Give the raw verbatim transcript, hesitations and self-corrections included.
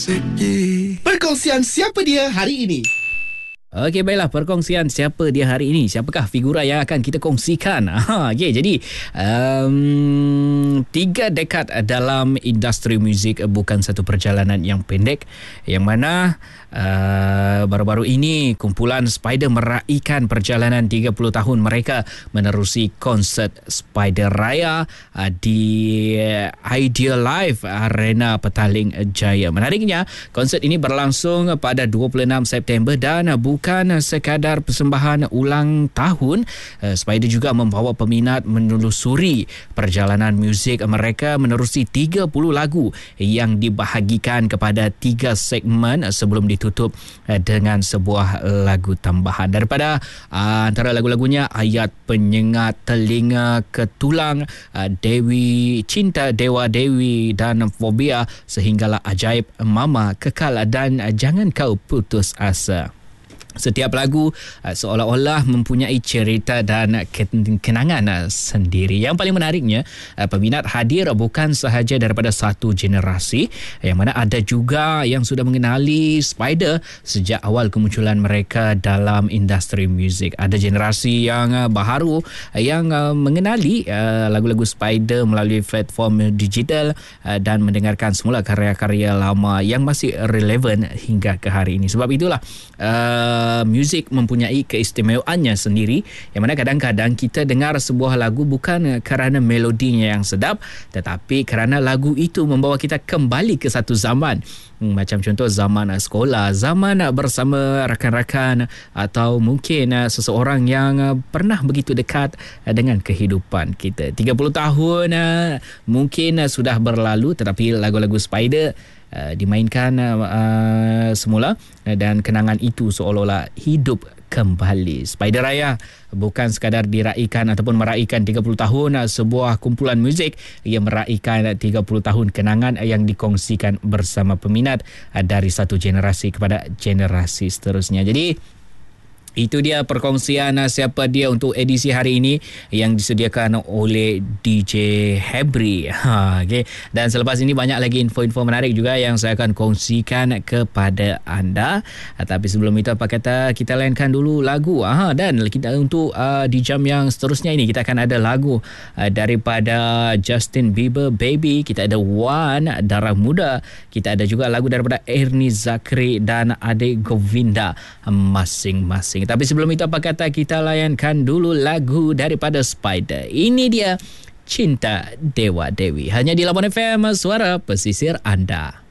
segi. Perkongsian siapa dia hari ini? Okey, baiklah, perkongsian siapa dia hari ini. Siapakah figura yang akan kita kongsikan? Ha, okey, jadi um, tiga dekad dalam industri muzik bukan satu perjalanan yang pendek, yang mana uh, baru-baru ini kumpulan Spider meraihkan perjalanan tiga puluh tahun mereka menerusi konsert Spider Raya uh, di Idea Live Arena Petaling Jaya. Menariknya, konsert ini berlangsung pada dua puluh enam September dan bukan Bukan sekadar persembahan ulang tahun. Spider juga membawa peminat menelusuri perjalanan muzik mereka menerusi tiga puluh lagu yang dibahagikan kepada tiga segmen sebelum ditutup dengan sebuah lagu tambahan. Daripada uh, antara lagu-lagunya Ayat Penyengat Telinga Ketulang, uh, Dewi Cinta Dewa Dewi dan Fobia, sehinggalah Ajaib Mama Kekal dan Jangan Kau Putus Asa. Setiap lagu uh, seolah-olah mempunyai cerita dan kenangan uh, sendiri. Yang paling menariknya, uh, peminat hadir bukan sahaja daripada satu generasi, yang mana ada juga yang sudah mengenali Spider sejak awal kemunculan mereka dalam industri muzik. Ada generasi yang uh, baharu uh, yang uh, mengenali uh, lagu-lagu Spider melalui platform digital uh, dan mendengarkan semula karya-karya lama yang masih relevan hingga ke hari ini. Sebab itulah uh, Uh, muzik mempunyai keistimewaannya sendiri, yang mana kadang-kadang kita dengar sebuah lagu bukan kerana melodinya yang sedap, tetapi kerana lagu itu membawa kita kembali ke satu zaman. Hmm, macam contoh zaman uh, sekolah, zaman uh, bersama rakan-rakan, atau mungkin uh, seseorang yang uh, pernah begitu dekat uh, dengan kehidupan kita. tiga puluh tahun uh, mungkin uh, sudah berlalu, tetapi lagu-lagu Spider Uh, dimainkan uh, uh, semula uh, dan kenangan itu seolah-olah hidup kembali. Spider Raya bukan sekadar diraikan ataupun meraihkan tiga puluh tahun uh, sebuah kumpulan muzik yang meraihkan uh, tiga puluh tahun kenangan uh, yang dikongsikan bersama peminat uh, dari satu generasi kepada generasi seterusnya. Jadi itu dia perkongsian uh, siapa dia untuk edisi hari ini yang disediakan oleh D J Hebri. Ha, okay. Dan selepas ini banyak lagi info-info menarik juga yang saya akan kongsikan kepada anda. Uh, tapi sebelum itu, apa kata kita layankan dulu lagu. Ha, dan kita untuk uh, di jam yang seterusnya ini kita akan ada lagu uh, daripada Justin Bieber, Baby. Kita ada Wan, Darah Muda. Kita ada juga lagu daripada Ernie Zakri dan Ade Govinda, masing-masing. Tapi sebelum itu, apa kata kita layankan dulu lagu daripada Spider. Ini dia Cinta Dewa Dewi. Hanya di Labuan F M, suara pesisir anda.